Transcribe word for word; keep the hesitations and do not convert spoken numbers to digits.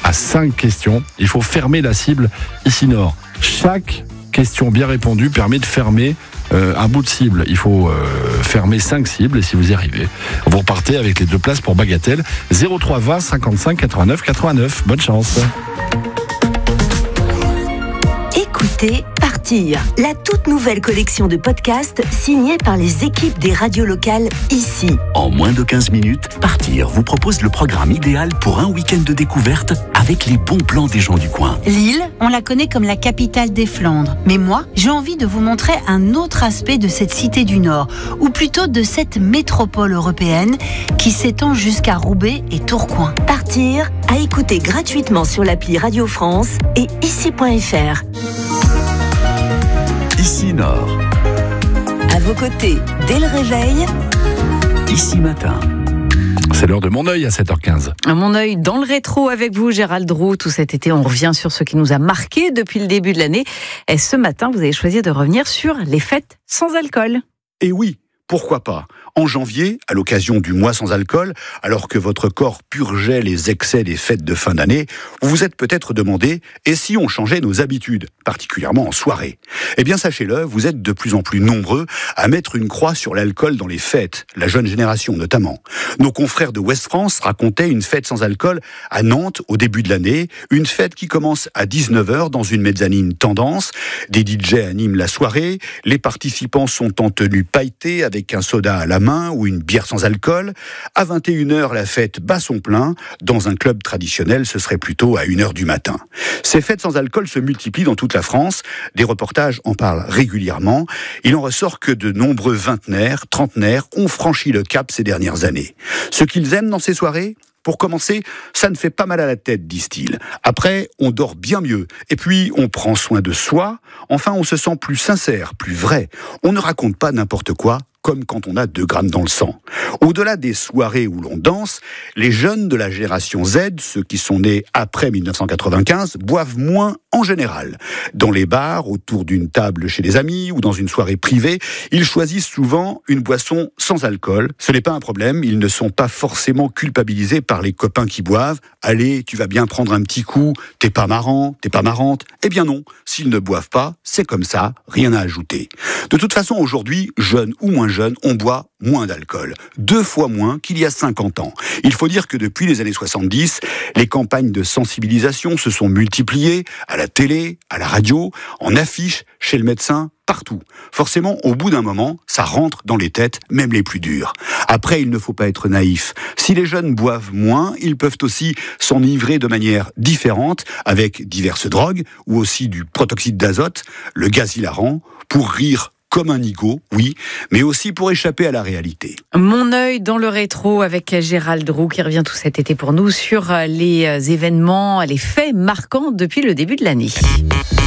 à cinq questions. Il faut fermer la cible ici Nord. Chaque question bien répondue permet de fermer euh, un bout de cible. Il faut euh, fermer cinq cibles et si vous y arrivez, vous repartez avec les deux places pour Bagatelle. zéro trois vingt cinquante-cinq quatre-vingt-neuf quatre-vingt-neuf. Bonne chance. Écoutez Partir, la toute nouvelle collection de podcasts signée par les équipes des radios locales ici. En moins de quinze minutes, Partir vous propose le programme idéal pour un week-end de découverte avec les bons plans des gens du coin. Lille, on la connaît comme la capitale des Flandres. Mais moi, j'ai envie de vous montrer un autre aspect de cette cité du Nord, ou plutôt de cette métropole européenne qui s'étend jusqu'à Roubaix et Tourcoing. Partir, à écouter gratuitement sur l'appli Radio France et ici point f r. Ici Nord. À vos côtés, dès le réveil, Ici Matin. C'est l'heure de Mon œil à sept heures quinze. Mon œil dans le rétro avec vous, Gérald Roux. Tout cet été, on revient sur ce qui nous a marqué depuis le début de l'année. Et ce matin, vous avez choisi de revenir sur les fêtes sans alcool. Et oui, pourquoi pas ? En janvier, à l'occasion du mois sans alcool, alors que votre corps purgeait les excès des fêtes de fin d'année, vous vous êtes peut-être demandé « et si on changeait nos habitudes ?» particulièrement en soirée. Eh bien, sachez-le, vous êtes de plus en plus nombreux à mettre une croix sur l'alcool dans les fêtes, la jeune génération notamment. Nos confrères de Ouest France racontaient une fête sans alcool à Nantes au début de l'année, une fête qui commence à dix-neuf heures dans une mezzanine tendance. Des D J animent la soirée, les participants sont en tenue pailletée avec un soda à la main ou une bière sans alcool. À vingt et une heures, la fête bat son plein. Dans un club traditionnel, ce serait plutôt à une heure du matin. Ces fêtes sans alcool se multiplient dans toute la France. Des reportages en parlent régulièrement. Il en ressort que de nombreux vingtenaires, trentenaires ont franchi le cap ces dernières années. Ce qu'ils aiment dans ces soirées ? Pour commencer, ça ne fait pas mal à la tête, disent-ils. Après, on dort bien mieux. Et puis, on prend soin de soi. Enfin, on se sent plus sincère, plus vrai. On ne raconte pas n'importe quoi, comme quand on a deux grammes dans le sang. Au-delà des soirées où l'on danse, les jeunes de la génération Z, ceux qui sont nés après mille neuf cent quatre-vingt-quinze, boivent moins en général. Dans les bars, autour d'une table chez des amis ou dans une soirée privée, ils choisissent souvent une boisson sans alcool. Ce n'est pas un problème, ils ne sont pas forcément culpabilisés par les copains qui boivent. Allez, tu vas bien prendre un petit coup, t'es pas marrant, t'es pas marrante. Eh bien non, s'ils ne boivent pas, c'est comme ça, rien à ajouter. De toute façon, aujourd'hui, jeunes ou moins jeunes, on boit moins d'alcool. Deux fois moins qu'il y a cinquante ans. Il faut dire que depuis les années soixante-dix, les campagnes de sensibilisation se sont multipliées à la télé, à la radio, en affiches, chez le médecin, partout. Forcément, au bout d'un moment, ça rentre dans les têtes, même les plus dures. Après, il ne faut pas être naïf. Si les jeunes boivent moins, ils peuvent aussi s'enivrer de manière différente, avec diverses drogues, ou aussi du protoxyde d'azote, le gaz hilarant, pour rire comme un nigo, oui, mais aussi pour échapper à la réalité. Mon œil dans le rétro avec Gérald Roux qui revient tout cet été pour nous sur les événements, les faits marquants depuis le début de l'année.